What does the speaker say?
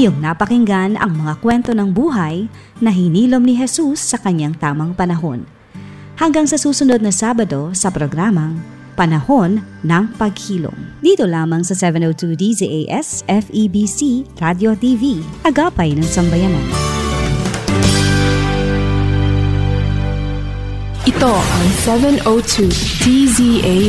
Iyong napakinggan ang mga kwento ng buhay na hinilom ni Jesus sa kanyang tamang panahon. Hanggang sa susunod na Sabado sa programang Panahon ng Paghilom. Dito lamang sa 702 DZAS FEBC Radio TV, Agapay ng Sambayanan. Ito ang 702 DZAS